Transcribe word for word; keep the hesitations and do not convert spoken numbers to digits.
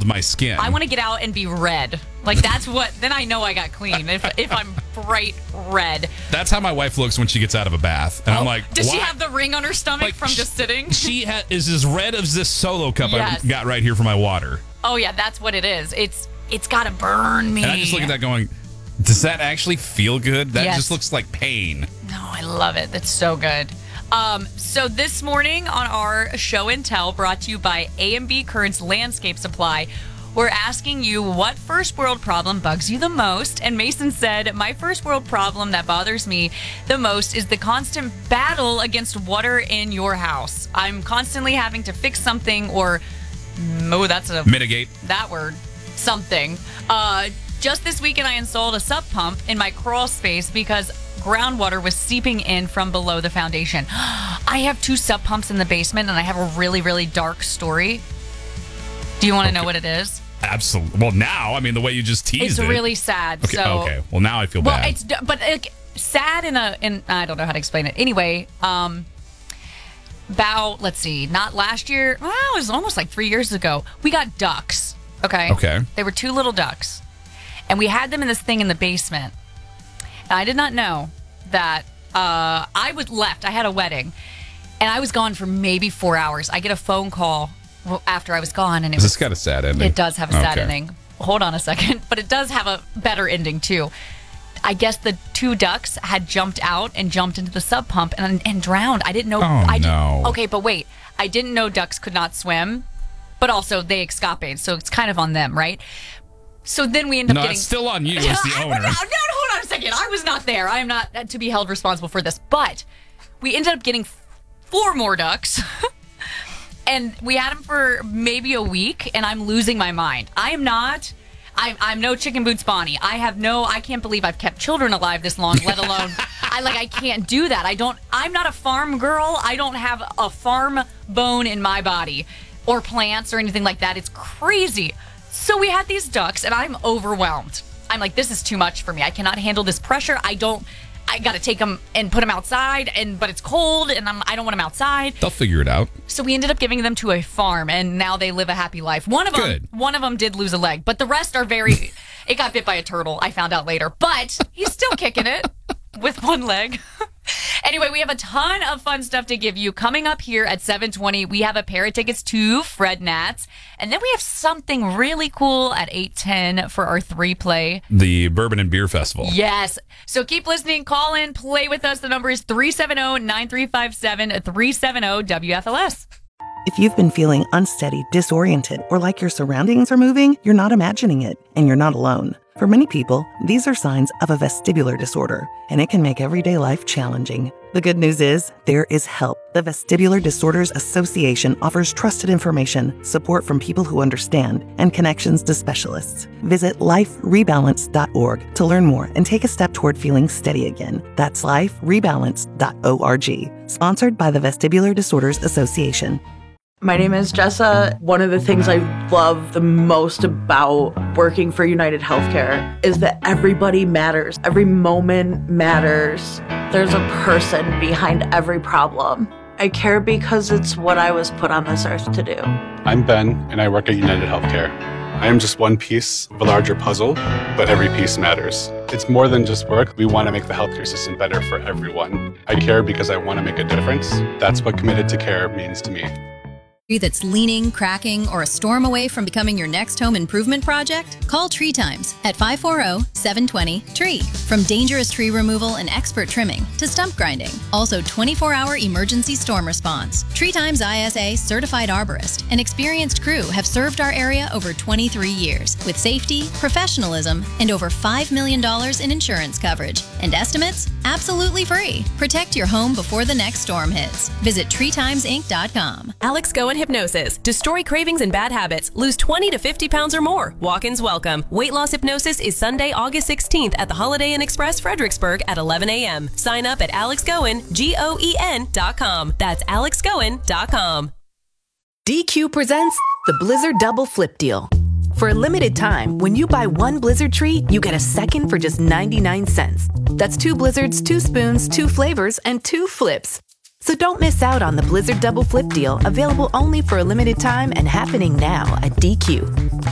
healed my skin. I want to get out and be red. Like, that's what, then I know I got clean. If if I'm bright red. That's how my wife looks when she gets out of a bath. And oh, I'm like, does why? she have the ring on her stomach like, from just sitting? She ha- is as red as this Solo cup Yes. I got right here for my water. Oh, yeah, that's what it is. It's It's got to burn me. And I just look at that going, does that actually feel good? That Yes. just looks like pain. No, I love it. That's so good. Um, so this morning on our show and tell, brought to you by A and B Currents Landscape Supply, we're asking you what first world problem bugs you the most. And Mason said, my first world problem that bothers me the most is the constant battle against water in your house. I'm constantly having to fix something or, oh, that's a... Mitigate. That word. Something. Uh, just this weekend, I installed a sub pump in my crawl space because groundwater was seeping in from below the foundation. I have two sub pumps in the basement, and I have a really, really dark story. Do you want to Okay. know what it is? Absolutely. Well, now, I mean, the way you just teased It's it. really sad. Okay, so, okay. Well, now I feel well, bad. it's but like, sad in a in I don't know how to explain it. Anyway, um, about let's see, not last year. Well, it was almost like three years ago. We got ducks. Okay. Okay. They were two little ducks, and we had them in this thing in the basement. And I did not know that uh, I was left. I had a wedding, and I was gone for maybe four hours. I get a phone call after I was gone, and it Has was, this got a sad ending? it does have a sad Okay. ending. Hold on a second, but it does have a better ending too. I guess the two ducks had jumped out and jumped into the sub pump and, and drowned. I didn't know. Oh, I didn't, no. Okay, but wait. I didn't know ducks could not swim, but also they escaped, so it's kind of on them, right? So then we end up No, getting. it's still on you as the I- owner. No, no, hold on a second. I was not there. I am not uh, to be held responsible for this. But we ended up getting f- four more ducks. And we had them for maybe a week, and I'm losing my mind. I am not, I'm, I'm no Chicken Boots Bonnie. I have no, I can't believe I've kept children alive this long, let alone, I like, I can't do that. I don't, I'm not a farm girl. I don't have a farm bone in my body or plants or anything like that. It's crazy. So we had these ducks, and I'm overwhelmed. I'm like, this is too much for me. I cannot handle this pressure. I don't, I got to take them and put them outside, and but it's cold, and I'm, I don't want them outside. They'll figure it out. So we ended up giving them to a farm, and now they live a happy life. One of them, Good. one of them did lose a leg, but the rest are very. It got bit by a turtle. I found out later, but he's still kicking it with one leg. Anyway, we have a ton of fun stuff to give you. Coming up here at seven twenty, we have a pair of tickets to Fred Nats. And then we have something really cool at eight ten for our three play. The Bourbon and Beer Festival. Yes. So keep listening. Call in. Play with us. The number is three seven zero, nine three five seven, three seven zero W F L S. If you've been feeling unsteady, disoriented, or like your surroundings are moving, you're not imagining it, and you're not alone. For many people, these are signs of a vestibular disorder, and it can make everyday life challenging. The good news is, there is help. The Vestibular Disorders Association offers trusted information, support from people who understand, and connections to specialists. Visit life rebalance dot org to learn more and take a step toward feeling steady again. That's life rebalance dot org. Sponsored by the Vestibular Disorders Association. My name is Jessa. One of the things I love the most about working for United Healthcare is that everybody matters. Every moment matters. There's a person behind every problem. I care because it's what I was put on this earth to do. I'm Ben, and I work at United Healthcare. I am just one piece of a larger puzzle, but every piece matters. It's more than just work. We want to make the healthcare system better for everyone. I care because I want to make a difference. That's what committed to care means to me. That's leaning, cracking, or a storm away from becoming your next home improvement project? Call Tree Times at five four zero, seven two zero, T R E E. From dangerous tree removal and expert trimming to stump grinding. Also twenty-four hour emergency storm response. Tree Times I S A certified arborist and experienced crew have served our area over twenty-three years with safety, professionalism, and over five million dollars in insurance coverage. And estimates? Absolutely free. Protect your home before the next storm hits. Visit tree times inc dot com. Alex Goen Hypnosis. Destroy cravings and bad habits. Lose twenty to fifty pounds or more. Walk-ins welcome. Weight loss hypnosis is Sunday, August sixteenth at the Holiday Inn Express, Fredericksburg at eleven a.m. Sign up at alex goen, G O E N dot com. That's alex goen dot com. D Q presents the Blizzard Double Flip Deal. For a limited time, when you buy one Blizzard treat, you get a second for just ninety-nine cents. That's two Blizzards, two spoons, two flavors, and two flips. So don't miss out on the Blizzard Double Flip Deal, available only for a limited time and happening now at D Q.